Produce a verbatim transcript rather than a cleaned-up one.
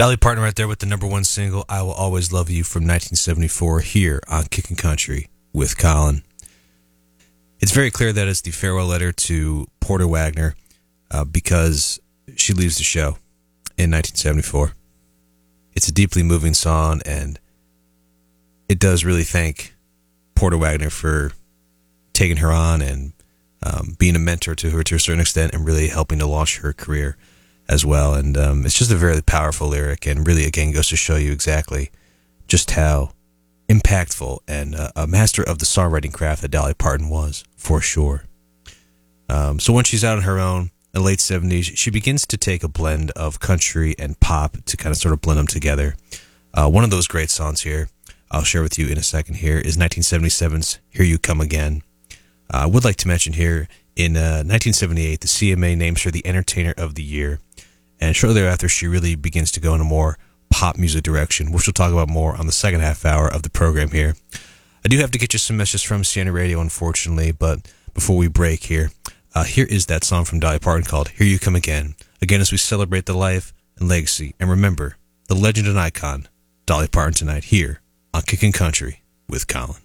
Dolly Parton right there with the number one single, I Will Always Love You from nineteen seventy-four here on Kickin' Country with Colin. It's very clear that it's the farewell letter to Porter Wagoner uh, because she leaves the show in nineteen seventy-four. It's a deeply moving song, and it does really thank Porter Wagoner for taking her on and um, being a mentor to her to a certain extent and really helping to launch her career as well. And um, it's just a very powerful lyric, and really, again, goes to show you exactly just how impactful and uh, a master of the songwriting craft that Dolly Parton was, for sure. Um, so when she's out on her own in the late seventies, she begins to take a blend of country and pop to kind of sort of blend them together. Uh, one of those great songs here, I'll share with you in a second here, is nineteen seventy-seven's Here You Come Again. Uh, I would like to mention here, in uh, nineteen seventy-eight, the C M A names her the Entertainer of the Year. And shortly thereafter, she really begins to go in a more pop music direction, which we'll talk about more on the second half hour of the program here. I do have to get you some messages from Sienna Radio, unfortunately, but before we break here, uh, here is that song from Dolly Parton called Here You Come Again. Again, as we celebrate the life and legacy, and remember the legend and icon, Dolly Parton, tonight here on Kickin' Country with Colin.